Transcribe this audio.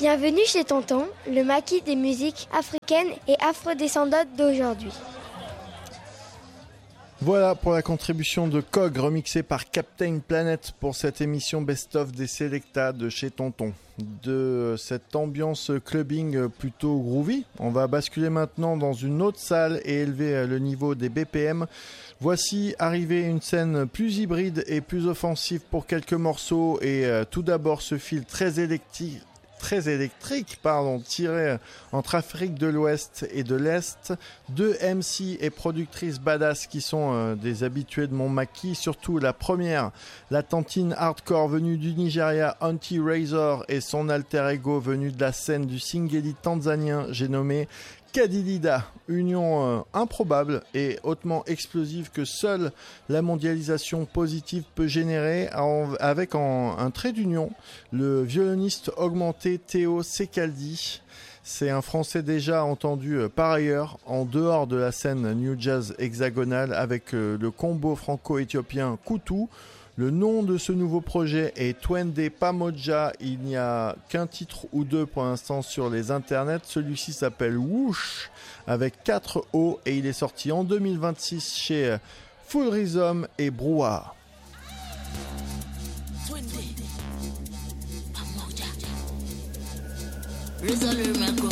Bienvenue chez Tonton, le maquis des musiques africaines et afrodescendantes d'aujourd'hui. Voilà pour la contribution de Cog, remixée par Captain Planet pour cette émission Best-of des Selecta de chez Tonton. De cette ambiance clubbing plutôt groovy, on va basculer maintenant dans une autre salle et élever le niveau des BPM. Voici arriver une scène plus hybride et plus offensive pour quelques morceaux et tout d'abord ce fil très électrique, tiré entre Afrique de l'Ouest et de l'Est. Deux MC et productrices badass qui sont des habitués de mon maquis, surtout la première, la tantine hardcore venue du Nigeria, Anti-Razor, et son alter ego venu de la scène du Singeli tanzanien, j'ai nommé Kadilida, union improbable et hautement explosive que seule la mondialisation positive peut générer, avec un trait d'union le violoniste augmenté Théo Sekaldi. C'est un Français déjà entendu par ailleurs en dehors de la scène New Jazz hexagonale avec le combo franco-éthiopien Koutou. Le nom de ce nouveau projet est Twende Pamoja. Il n'y a qu'un titre ou deux pour l'instant sur les internets. Celui-ci s'appelle Whoosh avec 4 O et il est sorti en 2026 chez Full Rhythm et Brouhaha. Resolve Marco.